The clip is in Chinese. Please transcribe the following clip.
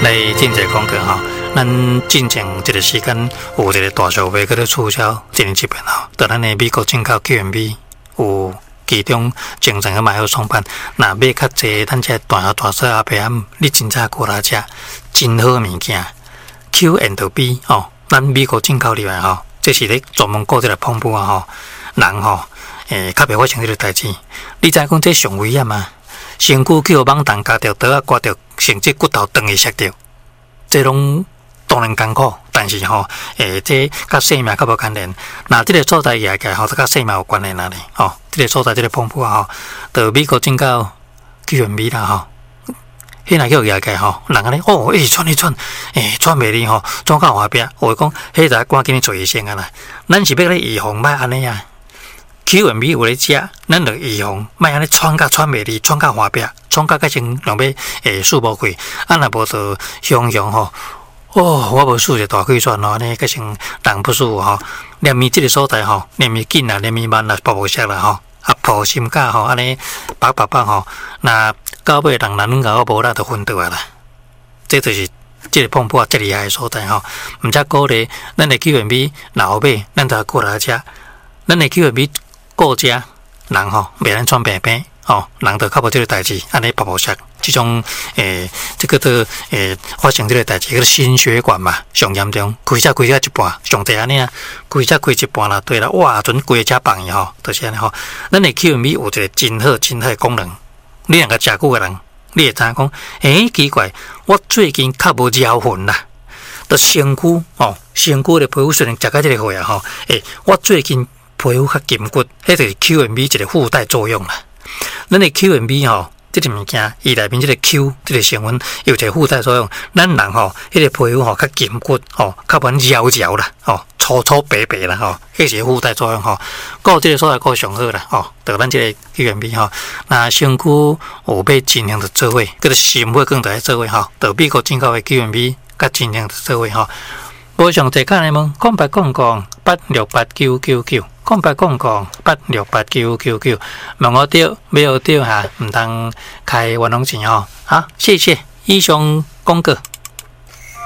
来进一个广告吼，咱进前一个时间有一个大小卖搁咧促销，一年一遍吼，在咱的美国进口 QMB 有其中精神个买好创办，若买较济，咱这大小大小阿伯暗，你真正过来食，真好物件 Q&B 吼，咱美国进口入来吼，这是咧专门顾这个碰布啊吼，人吼较袂发生这个代志。你知讲这上危险啊？身躯去互网动夹着刀啊，刮着，甚至骨头断去摔着，这拢当然艰苦，但是吼，这甲性命较无关联。那这个所在也个吼，这甲性命有关联哪里？吼，这个所在这个碰布啊吼，到美国进口 QMB 啦吼。迄若叫也个吼，人安尼哦，一直喘，喘袂离吼，喘到后壁，我讲，迄个赶紧做医生啊啦。咱是要咧预防歹安尼啊。QMB 有咧食，咱着预防，莫安尼喘袂离，喘到后壁，喘到改成两要数无开，啊若无着雄吼，哦，我无数一大气喘吼，安尼改成人不舒服吼。连咪即个所在吼，连咪紧啊，连咪慢啊，爆无色啦吼，啊破心架吼，安尼白吼，那到尾人男搞无啦，就昏倒啊啦。这就是即个碰破最厉害的所在吼，毋则鼓励咱的 QMB 若后尾咱就过来食，咱的 QMB 顾食人吼，袂咱喘病病吼，人就较无即个代志，安尼爆无色，即种这个都发生即个代志，个心血管嘛上严重，开车一半，上济安尼啊，开一半啦，对啦，哇，准规车放去吼，就是安尼吼。咱的 QMB 有一个真好的功能，你两个食久的人，你会知影讲，奇怪，我最近较无腰痕啦，就身躯哦，身躯的皮肤虽然食到即个货啊吼，我最近皮肤较紧骨，迄就是 QMB 一个附带作用啦。咱的 QMB 吼，这个物件，伊内面这个 Q 这个成分有一个附带作用，咱人吼，迄个皮肤吼较紧骨吼，较无摇摇啦，吼，粗白白啦，吼，迄是附带作用吼。顾这个所在顾上好啦，吼，得咱这个 QMB 吼，那身躯有要尽量的做伙，佮着心肺更在做伙吼，得美国进口的 QMB， 佮尽量的做伙吼。无上侪简单问，08889999，08889999，问我对，没有对哈，唔通开冤枉钱吼。好，谢谢以上广告。